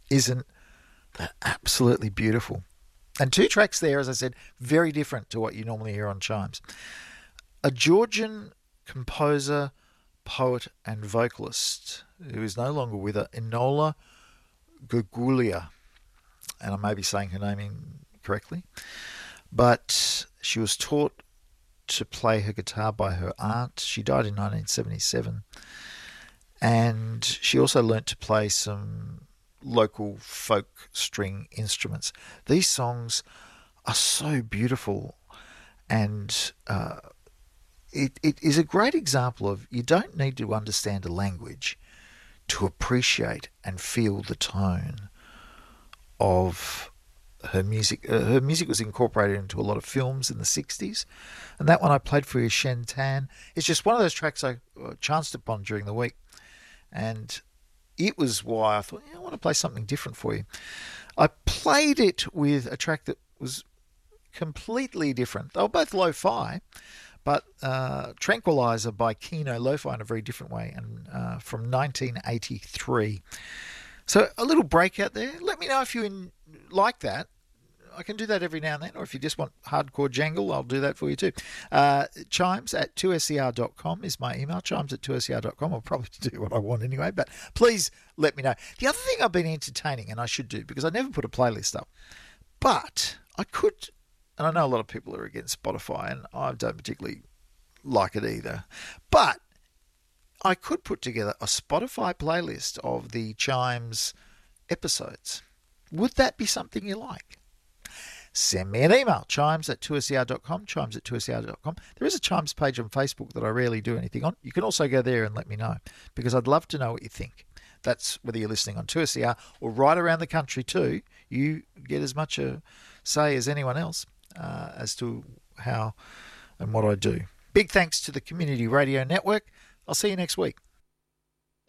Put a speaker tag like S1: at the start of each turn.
S1: Isn't that absolutely beautiful? And two tracks there, as I said, very different to what you normally hear on Chimes. A Georgian composer, poet, and vocalist who is no longer with her, Enola Gugulia, and I may be saying her name incorrectly, but she was taught to play her guitar by her aunt. She died in 1977, and she also learnt to play some local folk string instruments. These songs are so beautiful, and it is a great example of you don't need to understand a language to appreciate and feel the tone of her music. Her music was incorporated into a lot of films in the 60s, and that one I played for you, Shen Tan, it's just one of those tracks I chanced upon during the week, and it was why I thought, I want to play something different for you. I played it with a track that was completely different. They were both lo-fi, but Tranquilizer by Kino Lo-Fi in a very different way, and from 1983. So a little break out there. Let me know if you like that. I can do that every now and then, or if you just want hardcore jangle, I'll do that for you too. Chimes at 2ser.com is my email, chimes at 2ser.com. I'll probably do what I want anyway, but please let me know. The other thing I've been entertaining, and I should do, because I never put a playlist up, but I could, and I know a lot of people are against Spotify, and I don't particularly like it either, but I could put together a Spotify playlist of the Chimes episodes. Would that be something you like? Send me an email, chimes at 2ser.com, chimes at 2ser.com. There is a Chimes page on Facebook that I rarely do anything on. You can also go there and let me know, because I'd love to know what you think. That's whether you're listening on 2SER or right around the country too. You get as much a say as anyone else as to how and what I do. Big thanks to the Community Radio Network. I'll see you next week.